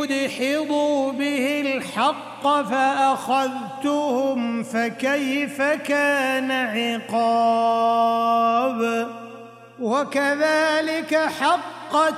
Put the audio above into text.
ليدحضوا به الحق فأخذتهم فكيف كان عقاب وكذلك حقت